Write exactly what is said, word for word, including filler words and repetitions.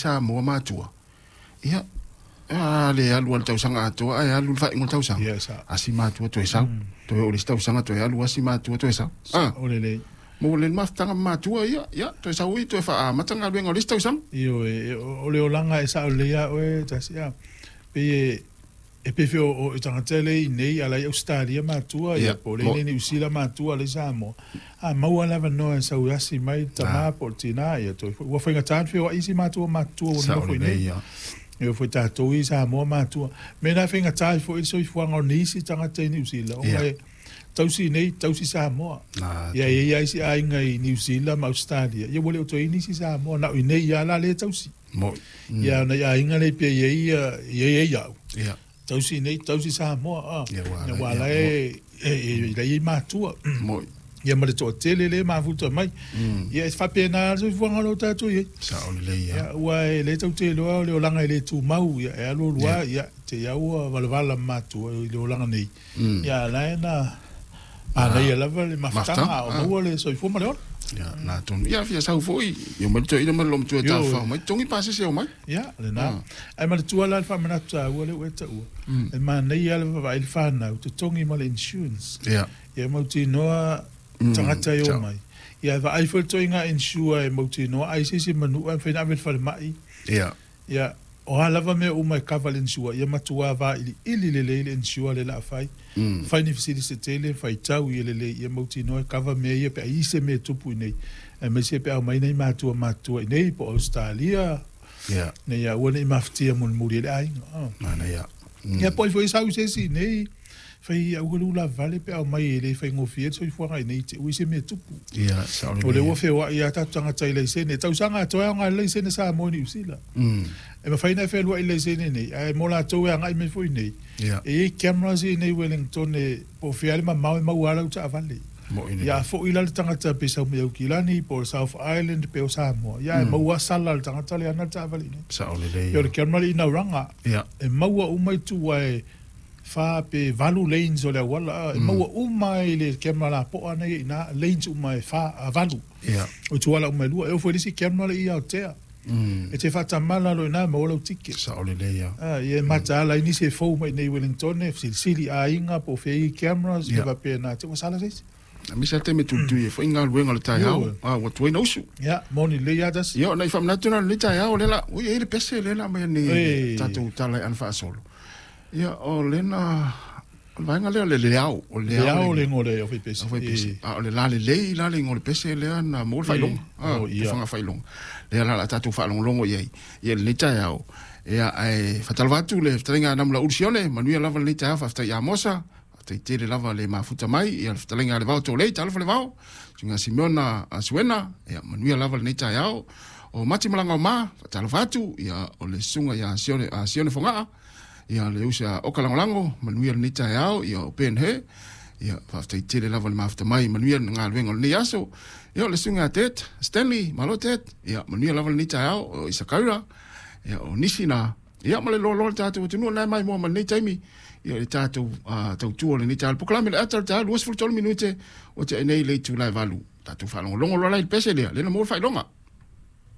sa mo matua ia ah le alu al tau sanga to ai alu fa ngol tau sanga asi matua to esa to o le tau sanga to alu asi matua to esa ah o le le mo le maftanga matua ia ia to esa ui to fa matanga le ngol tau sanga io o le olanga esa o le ia o tasia pe e pe feo o tanga tele nei ala Australia matua ia po le ni usila matua le samo a mau ala no esa uasi mai tama portina ia to wo fa ngata feo isi matua matua no foi nei eu foi tato isa mo matua me na finga tai foi so i fuanga ni si tanga te New Zealand o mai tau si nei tau si sa mo ia ia ia si ai ngai New Zealand ma Australia ia wole o to ini si sa mo na nei ia la le tau si mo ia na ia inga le pe ia ia ia ia ia tau si nei tau si sa mo a ia wala e e le matua mo ia ma le to tele le ma futa mai ia fa pena so fuanga lo tato ia sa o le ia wa le tau te lo le langa le tu mau ia e lo lua ia te ia wa vala vala matu le langa nei ia la na a le la le maftanga o mo le so fu ma le ia na ton ia fia sa foi yo ma to ina ma lo tu ta fa mai tongi pase se o mai ia le na ai ma tu ala fa ma ta wa le weta u e ma nei ala va il fa na tu tongi ma le insurance ia ia mo ti no tangata yo mai ia va ai foi toinga insure e moti no ai se se manu an fe na vel fa mai ia ia o hala va me o mai kaval insure ia matua va ili ili le le insure le la fai fai ni fisi se tele fai tau ile le ia moti no kava me ia pe ai se me tupu nei e me se pe au mai nei matua matua nei po Australia ia nei ia wona i maftia mun muri le ai na ia ia poi foi sa se si nei fai au lula vale pe au mai ele fai ngofie so i fuanga nei te ui se me tupu ia sa o le wo fe wa ia ta tanga tai le se ne tau sanga to nga le se ne sa mo ni usila mm e ma fai na fe lo le se ne nei ai mo la to nga i me foi nei e cameras i nei Wellington e po fe ale ma mau mau ala uta vale ia fo ila le tanga ta pe sa me u kilani po South Island pe o Samoa ia mo wa sala le tanga ta le ana ta vale sa o le yo le camera ina ranga ia e mau o mai tu wa fa pe valu lanes o le wala e maua umai le camera la po ana ina lanes umai fa valu ia o tu wala umai lua e foi disi camera i au te e te fata mala lo na mo lo tiki sa o le ia ah e mata la ini se fo mai nei Wellington e sili a inga po fe cameras e va pe na te wasala se mi sa te me tu tu e foi nga luenga le tai hau ah what we know ia moni le ia das yo nei fam national le tai hau le la ui e le pese le la mai ni tatu tala an fa solo ia o lena vai nga le le au o le au le ngore o pese o pese a le la le le la le ngore pese le na mo fai long ah ia fanga fai long le la la tatu fa long long ye ye le tai au ia ai fatalvatu le trenga na mula ursione manuia lava le tai fa sta ya mosa te te le lava le mafuta mai ia trenga le vauto le tal le vau singa Simona Asuena ia manuia lava le tai au o mati malanga ma fatalvatu ia o le sunga ya sione a sione fonga ia le usa o kalangolango manuia ni tai au ia o penhe ia faftai tele lava le mafta mai manuia nga lwengo ni aso ia le sunga tet Stanley malotet ia manuia lava ni tai au o Isakaira ia o Nisina ia male lo lo tatu tunu na mai mo mani taimi ia le tatu a tau tu le ni tai poklame le atal tai luas ful tol minute o te nei le tu lai valu tatu fa longo longo lo lai pese le le mo fa longa